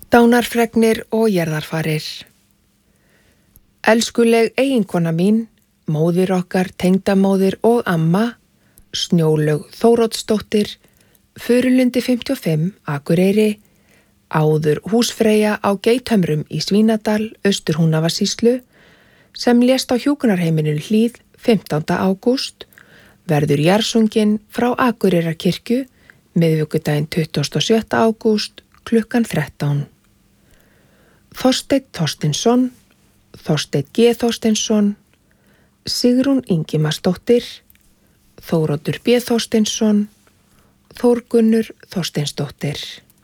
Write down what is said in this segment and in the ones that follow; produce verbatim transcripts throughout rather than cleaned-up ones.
Dánarfregnir og jarðarfarir. Elskuleg eiginkona mín, móðir okkar, tengdamóðir og amma, Snjólaug Þóroddsdóttir, Furulundi fimmtíu og fimm, Akureyri, áður húsfreyja á Geithömrum í Svínadal, Austur-Húnavatnssýslu, sem lést á hjúkrunarheimilinu Hlíð fimmtánda ágúst, verður jarðsungin frá Akureyrarkirkju miðvikudaginn tuttugasta og sjötta ágúst klukkan þrettán. Þorsteinn Þorsteinsson, Þorsteinn G. Þorsteinsson, Sigrún Ingimarsdóttir, Þóroddur B. Þorsteinsson, Þórgunnur Þorsteinsdóttir.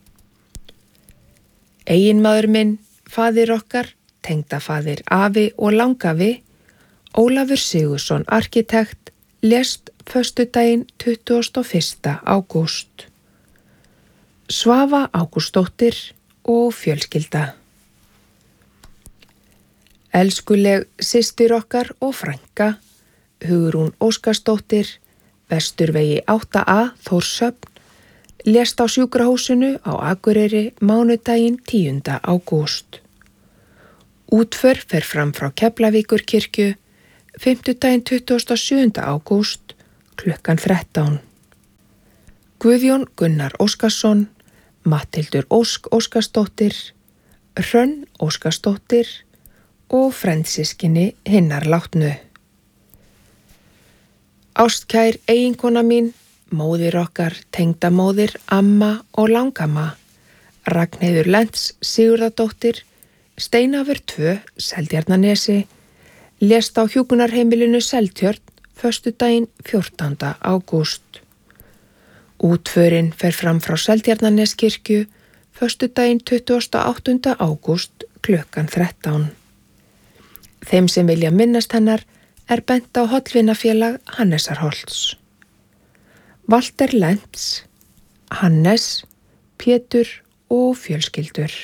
Eiginmaður minn, faðir okkar, tengdafaðir afi og langafi, Ólafur Sigurðsson arkitekt, lést föstudaginn tuttugasta og fyrsta ágúst. Svava Ágústsdóttir og fjölskylda. Elskuleg systir okkar og frænka, Hugrún Óskarsdóttir, Vesturvegi átta A, Þórshöfn, lést á sjúkrahúsinu á Akureyri mánudaginn tíunda ágúst. Útför fer fram frá Keflavíkurkirkju fimmtudaginn tuttugasta og sjöunda ágúst klukkan þrettán. Guðjón Gunnar Óskarsson, Matthildur Ósk Óskarsdóttir, Hrönn Óskarsdóttir og frændsystkini hinnar látnu. Ástkær eiginkona mín, móðir okkar, tengdamóðir, amma og langamma, Ragnheiður Lents Sigurðardóttir, Steinafur tvö, Seltjarnarnesi, lést á hjúkrunarheimilinu Seltjörn föstudaginn fjórtánda ágúst. Útförin fer fram frá Seltjarnarneskirkju föstudaginn tuttugasta og áttunda ágúst klukkan þrettán. Þeim sem vilja minnast hennar er bent á hollvinafélag Hannesarholts. Walter Lents, Hannes, Pétur og fjölskyldur.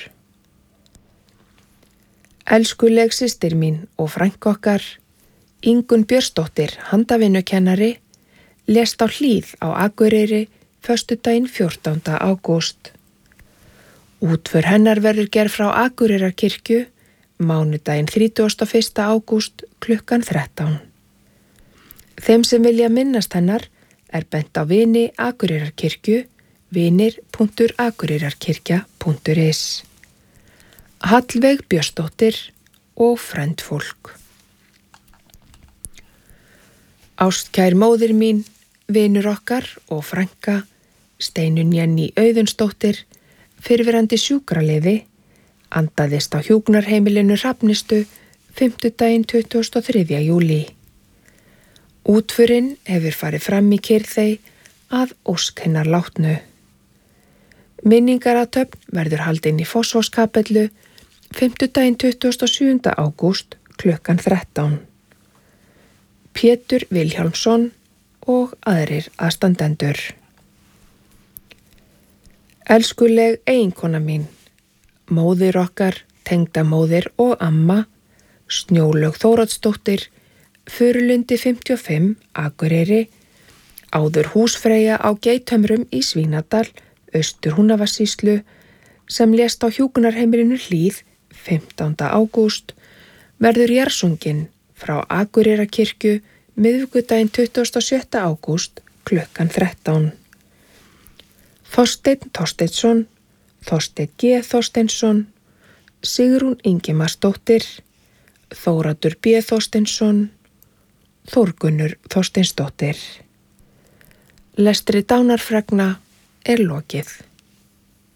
Elskuleg systir mín og frænka okkar, Ingunn Björnsdóttir, handavinnukennari, lést á Hlíð á Akureyri föstudaginn fjórtánda ágúst. Útför hennar verður gerð frá Akureyrarkirkju mánudaginn þrítugasta og fyrsta ágúst klukkan þrettán. Þeim sem vilja minnast hennar er bent á vini Akureyrarkirkju, vinir punktur akureyrarkirkja punktur is. Hallveig Björnsdóttir og frændfólk. Ástkær móðir mín, vinur okkar og frænka, Steinunn Jenný Auðunsdóttir, fyrrverandi sjúkraliði, andaðist á hjúkrunarheimilinu Hrafnistu fimmtudaginn tuttugasta og þriðja júlí. Útförin hefur farið fram í Kyrþey að ósk hennar látnu. Minningarathöfn verður haldin í Fossvogskapellu fimmtudaginn tuttugasta og sjöunda ágúst klukkan þrettán. Pétur Vilhjálmsson og aðrir aðstandendur. Elskuleg eiginkona mín, móðir okkar, tengdamóðir og amma, Snjólaug Þóroddsdóttir, Furulundi fimmtíu og fimm, Akureyri, áður húsfreyja á Geithömrum í Svínadal, Austur-Húnavatnssýslu, sem lést á hjúkrunarheimilinu Hlíð fimmtánda ágúst, verður jarðsungin frá Akureyrarkirkju miðvikudaginn tuttugasta og sjötta ágúst klukkan þrettán. Þorsteinn Þorsteinsson, Þorsteinn G. Þorsteinsson, Sigrún Ingimarsdóttir, Þóroddur B. Þorsteinsson, Þórgunnur Þorsteinsdóttir. Lestri dánarfregna er lokið.